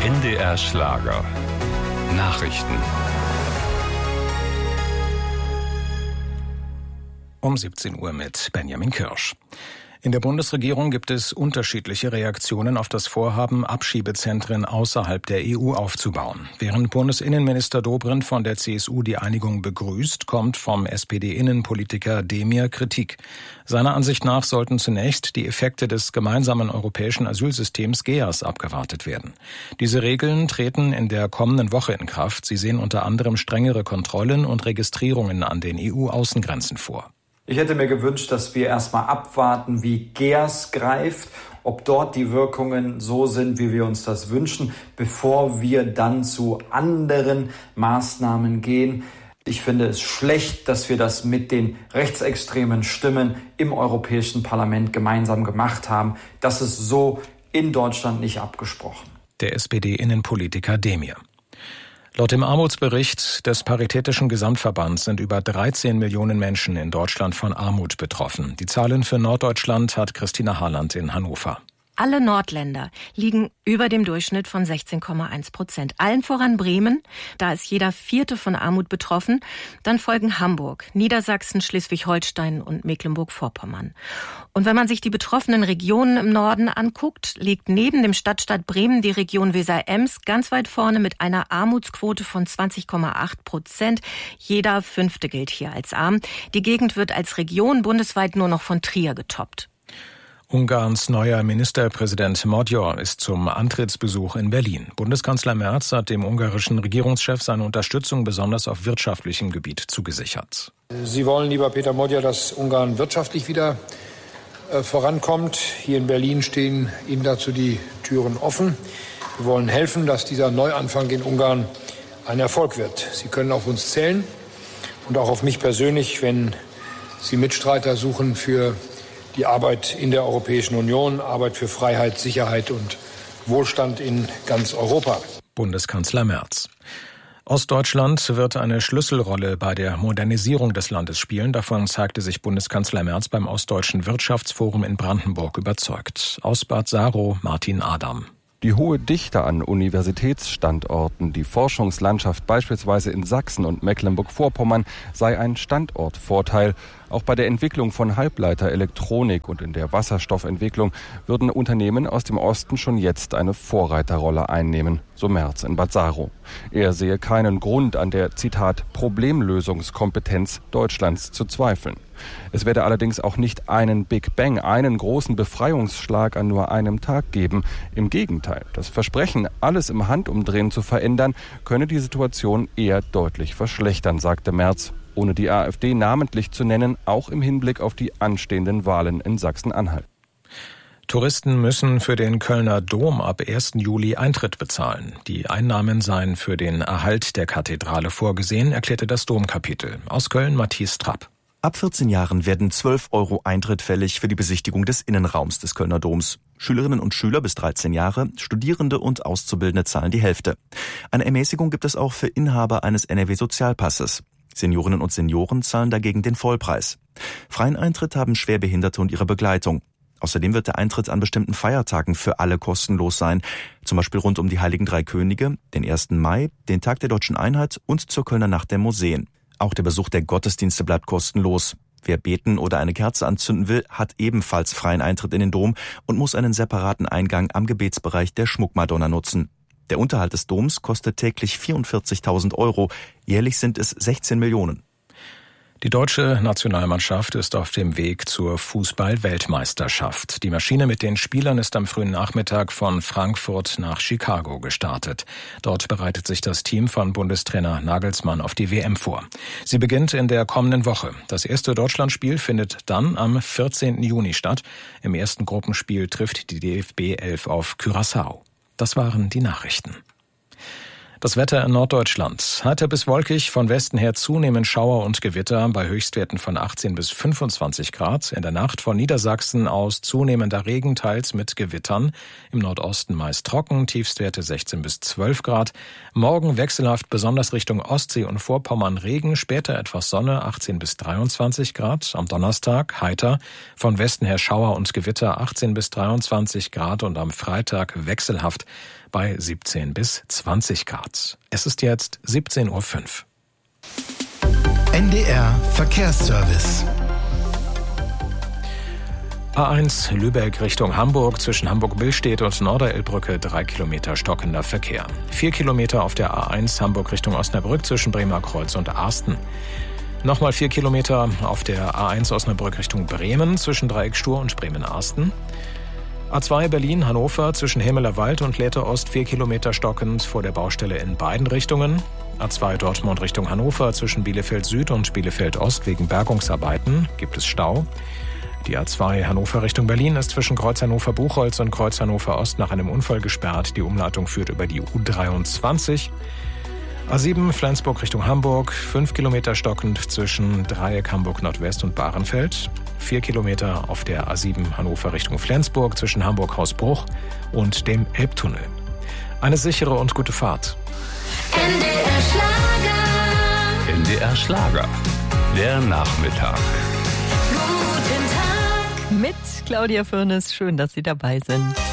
NDR Schlager. Nachrichten. Um 17 Uhr mit Benjamin Kirsch. In der Bundesregierung gibt es unterschiedliche Reaktionen auf das Vorhaben, Abschiebezentren außerhalb der EU aufzubauen. Während Bundesinnenminister Dobrindt von der CSU die Einigung begrüßt, kommt vom SPD-Innenpolitiker Demir Kritik. Seiner Ansicht nach sollten zunächst die Effekte des gemeinsamen europäischen Asylsystems GEAS abgewartet werden. Diese Regeln treten in der kommenden Woche in Kraft. Sie sehen unter anderem strengere Kontrollen und Registrierungen an den EU-Außengrenzen vor. Ich hätte mir gewünscht, dass wir erstmal abwarten, wie GEAS greift, ob dort die Wirkungen so sind, wie wir uns das wünschen, bevor wir dann zu anderen Maßnahmen gehen. Ich finde es schlecht, dass wir das mit den rechtsextremen Stimmen im Europäischen Parlament gemeinsam gemacht haben. Das ist so in Deutschland nicht abgesprochen. Der SPD-Innenpolitiker Demir. Laut dem Armutsbericht des Paritätischen Gesamtverbands sind über 13 Millionen Menschen in Deutschland von Armut betroffen. Die Zahlen für Norddeutschland hat Christina Harland in Hannover. Alle Nordländer liegen über dem Durchschnitt von 16,1%. Allen voran Bremen, da ist jeder Vierte von Armut betroffen. Dann folgen Hamburg, Niedersachsen, Schleswig-Holstein und Mecklenburg-Vorpommern. Und wenn man sich die betroffenen Regionen im Norden anguckt, liegt neben dem Stadtstaat Bremen die Region Weser-Ems ganz weit vorne mit einer Armutsquote von 20,8%. Jeder Fünfte gilt hier als arm. Die Gegend wird als Region bundesweit nur noch von Trier getoppt. Ungarns neuer Ministerpräsident Magyar ist zum Antrittsbesuch in Berlin. Bundeskanzler Merz hat dem ungarischen Regierungschef seine Unterstützung besonders auf wirtschaftlichem Gebiet zugesichert. Sie wollen, lieber Peter Magyar, dass Ungarn wirtschaftlich wieder vorankommt. Hier in Berlin stehen Ihnen dazu die Türen offen. Wir wollen helfen, dass dieser Neuanfang in Ungarn ein Erfolg wird. Sie können auf uns zählen und auch auf mich persönlich, wenn Sie Mitstreiter suchen für die Arbeit in der Europäischen Union, Arbeit für Freiheit, Sicherheit und Wohlstand in ganz Europa. Bundeskanzler Merz. Ostdeutschland wird eine Schlüsselrolle bei der Modernisierung des Landes spielen. Davon zeigte sich Bundeskanzler Merz beim Ostdeutschen Wirtschaftsforum in Brandenburg überzeugt. Aus Bad Saro, Martin Adam. Die hohe Dichte an Universitätsstandorten, die Forschungslandschaft beispielsweise in Sachsen und Mecklenburg-Vorpommern sei ein Standortvorteil. Auch bei der Entwicklung von Halbleiterelektronik und in der Wasserstoffentwicklung würden Unternehmen aus dem Osten schon jetzt eine Vorreiterrolle einnehmen, so Merz in Bad Saro. Er sehe keinen Grund an der, Zitat, Problemlösungskompetenz Deutschlands zu zweifeln. Es werde allerdings auch nicht einen Big Bang, einen großen Befreiungsschlag an nur einem Tag geben. Im Gegenteil, das Versprechen, alles im Handumdrehen zu verändern, könne die Situation eher deutlich verschlechtern, sagte Merz, ohne die AfD namentlich zu nennen, auch im Hinblick auf die anstehenden Wahlen in Sachsen-Anhalt. Touristen müssen für den Kölner Dom ab 1. Juli Eintritt bezahlen. Die Einnahmen seien für den Erhalt der Kathedrale vorgesehen, erklärte das Domkapitel. Aus Köln Matthias Trapp. Ab 14 Jahren werden 12 € Eintritt fällig für die Besichtigung des Innenraums des Kölner Doms. Schülerinnen und Schüler bis 13 Jahre, Studierende und Auszubildende zahlen die Hälfte. Eine Ermäßigung gibt es auch für Inhaber eines NRW-Sozialpasses. Seniorinnen und Senioren zahlen dagegen den Vollpreis. Freien Eintritt haben Schwerbehinderte und ihre Begleitung. Außerdem wird der Eintritt an bestimmten Feiertagen für alle kostenlos sein. Zum Beispiel rund um die Heiligen Drei Könige, den 1. Mai, den Tag der Deutschen Einheit und zur Kölner Nacht der Museen. Auch der Besuch der Gottesdienste bleibt kostenlos. Wer beten oder eine Kerze anzünden will, hat ebenfalls freien Eintritt in den Dom und muss einen separaten Eingang am Gebetsbereich der Schmuckmadonna nutzen. Der Unterhalt des Doms kostet täglich 44.000 €. Jährlich sind es 16 Millionen. Die deutsche Nationalmannschaft ist auf dem Weg zur Fußball-Weltmeisterschaft. Die Maschine mit den Spielern ist am frühen Nachmittag von Frankfurt nach Chicago gestartet. Dort bereitet sich das Team von Bundestrainer Nagelsmann auf die WM vor. Sie beginnt in der kommenden Woche. Das erste Deutschlandspiel findet dann am 14. Juni statt. Im ersten Gruppenspiel trifft die DFB 11 auf Curaçao. Das waren die Nachrichten. Das Wetter in Norddeutschland. Heiter bis wolkig, von Westen her zunehmend Schauer und Gewitter bei Höchstwerten von 18 bis 25 Grad. In der Nacht von Niedersachsen aus zunehmender Regen, teils mit Gewittern. Im Nordosten meist trocken, Tiefstwerte 16 bis 12 Grad. Morgen wechselhaft, besonders Richtung Ostsee und Vorpommern Regen, später etwas Sonne, 18 bis 23 Grad. Am Donnerstag heiter, von Westen her Schauer und Gewitter, 18 bis 23 Grad und am Freitag wechselhaft. bei 17 bis 20 Grad. Es ist jetzt 17:05 Uhr. NDR Verkehrsservice. A1 Lübeck Richtung Hamburg, zwischen Hamburg-Billstedt und Norderelbbrücke 3 Kilometer stockender Verkehr. 4 Kilometer auf der A1 Hamburg Richtung Osnabrück zwischen Bremer Kreuz und Arsten. Nochmal 4 Kilometer auf der A1 Osnabrück Richtung Bremen zwischen Dreieck Stur und Bremen-Arsten. A2 Berlin-Hannover zwischen Hemelerwald und Lehrte Ost 4 Kilometer stockend vor der Baustelle in beiden Richtungen. A2 Dortmund Richtung Hannover zwischen Bielefeld Süd und Bielefeld Ost wegen Bergungsarbeiten gibt es Stau. Die A2 Hannover Richtung Berlin ist zwischen Kreuz Hannover-Buchholz und Kreuz Hannover-Ost nach einem Unfall gesperrt. Die Umleitung führt über die U23. A7 Flensburg Richtung Hamburg, 5 Kilometer stockend zwischen Dreieck Hamburg Nordwest und Bahrenfeld. 4 Kilometer auf der A7 Hannover Richtung Flensburg zwischen Hamburg-Hausbruch und dem Elbtunnel. Eine sichere und gute Fahrt. NDR Schlager. NDR Schlager. Der Nachmittag. Mit Claudia Fürnes. Schön, dass Sie dabei sind.